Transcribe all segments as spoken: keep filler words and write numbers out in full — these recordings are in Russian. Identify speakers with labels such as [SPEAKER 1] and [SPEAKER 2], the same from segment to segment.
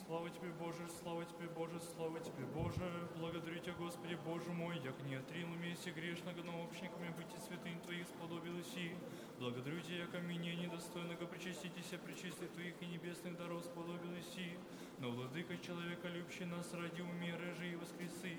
[SPEAKER 1] Слава Тебе, Боже, слава Тебе, Боже, слава Тебе, Боже. Благодарю Тебя, Господи, Боже мой, як не отрил вместе грешного, но общниками быть и святынь Твоих сподобилось и. Благодарю Тебя, яко мне недостойного причаститеся причистых Твоих и небесных даров сподобилось и. Но, Владыка, человека любящий нас ради умеры, жи и воскресы.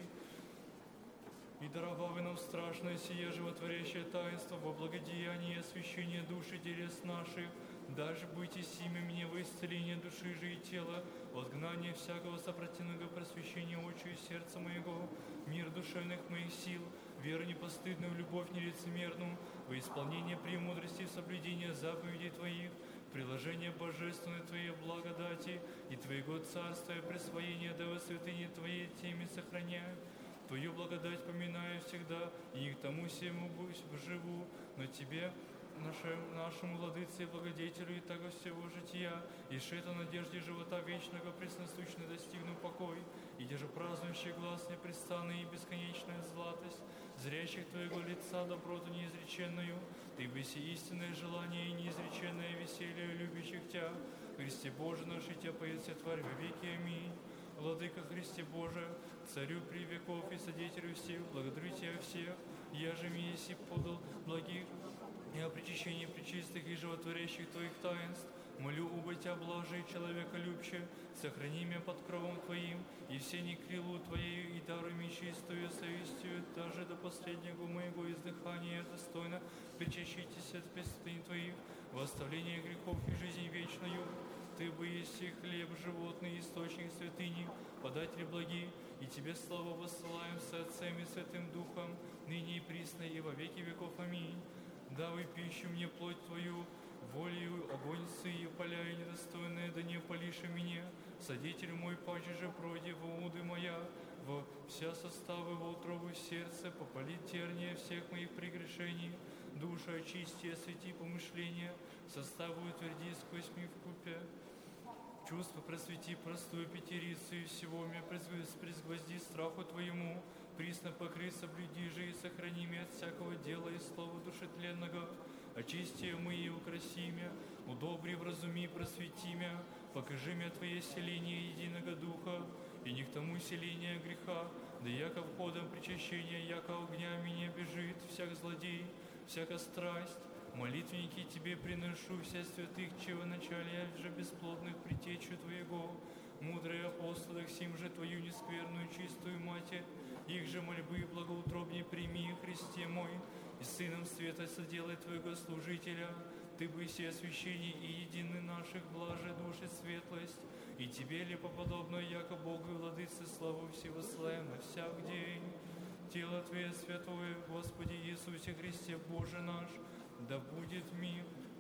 [SPEAKER 1] И даровав нам страшное сие животворящее таинство во благодеяние и освящение души телес наших, даже быть и сими мне во исцеление души же и тела, от гнания всякого сопротивного просвещения очи и сердца моего, мир душевных моих сил, веру непостыдную, любовь нелицемерную, во исполнение премудрости и соблюдение заповедей Твоих, приложение божественной Твоей благодати и Твоего царства и присвоение да во святыне Твоей теми сохраняю. Твою благодать поминаю всегда, и не к тому всему живу, но Тебе, нашему, нашему владыце и благодетелю и того всего жития, и шето надежде живота вечного пресносущно достигну покой, и держа празднующий глаз непрестанный и бесконечная златость, зрящих Твоего лица доброту неизреченную, Ты быси истинное желание и неизреченное веселье любящих Тя, Христе Боже наш, и Тя поется Тварь во веки. Аминь. Владыка Христе Боже, Царю при веков и Содетелю всех, благодарю Тебя всех, я же мне еси подал благих и о причащении пречистых и животворящих Твоих таинств. Молю убо Тебя, блажи, человека любче, сохрани меня под кровом Твоим, и все не крилу Твоею, и даруй мне чистую совестью, даже до последнего моего издыхания достойно причащитесь от пестынь Твоих, во оставление грехов и жизнь вечную. Ты бы еси хлеб животный, источник святыни, податель благи, и Тебе славу воссылаем с Отцем и Святым Духом, ныне и присно, и во веки веков. Аминь. Давай пищу мне плоть Твою, волею огонь сые, поля и недостойные, да не полиши меня. Содитель мой, паче же пройди во уды моя, во вся составы во утробу сердца, попали терния всех моих прегрешений. Душа очисти, освети помышления, составу утверди сквозь ми в купе. Чувство просвети простую пятерицу, и всего меня призгвозди страху Твоему, присно покрый, соблюди же и сохрани меня от всякого дела и слова душетленного. Очисти мы и украси меня, удобри, вразуми, просвети меня, покажи мне Твое селение единого Духа, и не к тому селения греха, да яко входом причащения, яко огня меня бежит всяк злодей, всяка страсть. Молитвенники Тебе приношу вся святых, чего начале же бесплодных притечу Твоего. Мудрые апостолы, сим же Твою нескверную чистую Матерь, их же мольбы благоутробней прими, Христе мой, и Сыном света соделай Твоего служителя. Ты быси освящение и единый наших блаже души светлость, и Тебе ли поподобно, яко Богу и Владыце, славу всего славим на всяк день. Тело Твое святое, Господи Иисусе Христе, Боже наш, да будет мир,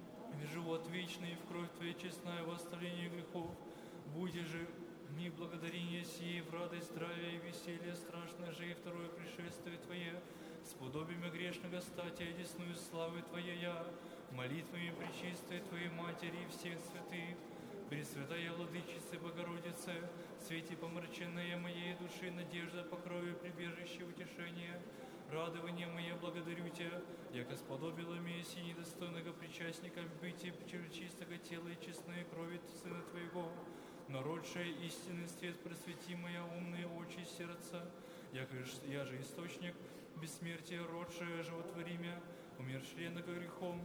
[SPEAKER 1] в живот вечный, и в кровь Твоя честная в оставлении грехов. Будешь же ми благодарение сие, в радость, здравие и веселье страшное же и второе пришествие Твое, сподобиме грешного стати, одесную славы Твоей я, молитвами пречистой Твоей Матери и всех святых, Пресвятая Владычица Богородице, свети помраченная моей души, надежда, покрою, прибежище, утешение, радование мое, благодарю Тебя, яко сподобила меня си недостойного причастника бытия чистого тела и честной крови Сына Твоего, народшая истинный свет, просвети моя умные очи и сердца, яко я же источник бессмертия, родшая животвори мя, умершленного грехом.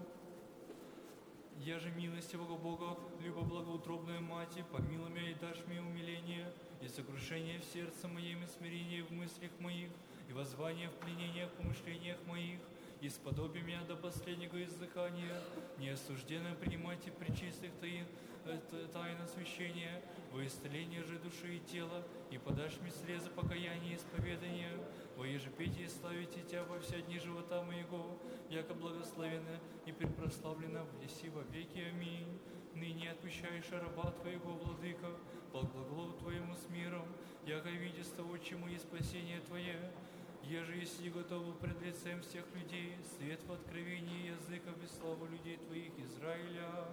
[SPEAKER 1] Я же милостивого Бога, любо благоутробная Мати, помилуй меня и дашь мне умиление, и сокрушение в сердце моем, и смирение в мыслях моих, и воззвание в пленениях, помышлениях моих, и сподоби меня до последнего издыхания, неосужденно принимайте пречистых таин, тайн освящения, во исцеление же души и тела, и подашь мне слезы покаяния и исповедания, во ежепетии славите Тебя во все дни живота моего, яко благословенно и препрославлено еси во веки. Аминь. Ныне отпущаешь раба Твоего, Владыка, по глаголу Твоему с миром, яко видя с того, чему и спасение Твое, еже если готовы пред лицем всех людей, свет в откровении языков и славу людей Твоих, Израиля.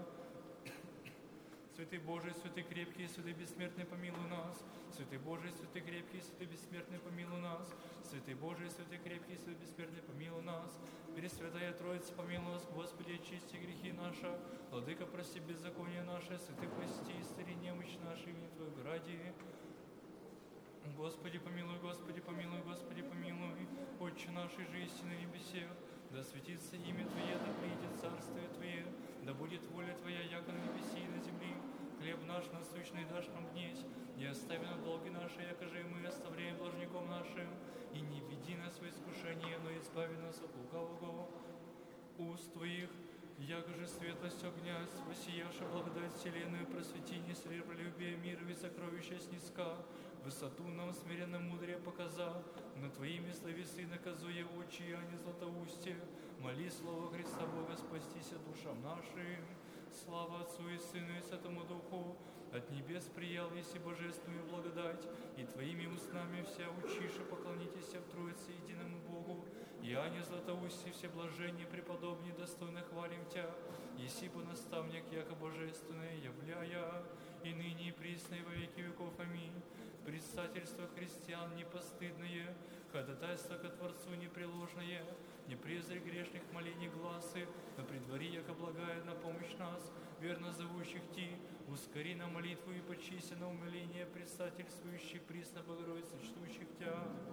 [SPEAKER 1] Святый Божий, святый крепкий, святый бессмертный, помилуй нас. Святый Божий, святый крепкий, святый бессмертный, помилуй нас. Святый Божий, святый крепкий, святый бессмертный, помилуй нас. Пресвятая Троица, помилуй нас, Господи, очисти грехи наши. Владыка, прости беззаконие наше, святый прости, истори немощи помощь нашей имени Твоего ради. Господи, помилуй, Господи, помилуй, Господи, помилуй. Отче нашей же истины на небесе, да светится имя Твое, да придет царствие Твое, да будет воля Твоя, яко на небеси и на земли. Хлеб наш насущный дашь нам днесь, не остави нам долги наши, яко же и мы оставляем должником нашим. И не введи нас в искушение, но избави нас от лукавого. Уст Твоих, яко же светлость огня, воссияша благодать вселенную, просвети, не сребролюбие, мир и сокровища снизка. Высоту нам смиренно мудрее показа, но Твоими словесы наказуя очи, а не златоустие. Моли слово Христа Бога, спастися душам нашим. Слава Отцу и Сыну и Святому Духу, от небес приял еси божественную благодать, и Твоими устами вся учиша поклонитесь в Троице единому Богу. Я не златоусти, все блажение преподобней, достойно хвалим Тя, еси по наставник, яко божественное являя, и ныне и присно и во веки веков. Аминь. Предстательство христиан непостыдное, ходатайство ко Творцу непреложное, не презри грешных молений гласы, но предвари, яко благая на помощь нас, верно зовущих Ти, ускори на молитву и почисти на умиление предстательствующих присно Богородицы, чтущих Тя.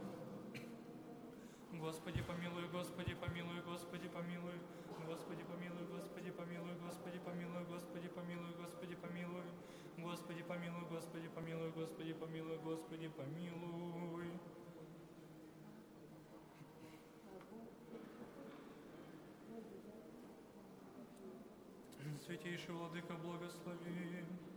[SPEAKER 1] Господи, помилуй, Господи, помилуй, Господи, помилуй, Господи, помилуй, Господи, помилуй, Господи, помилуй, Господи, помилуй, Господи, помилуй, Господи, помилуй, Господи, помилуй, Господи, помилуй, Господи, помилуй. Святейший Владыка, благослови.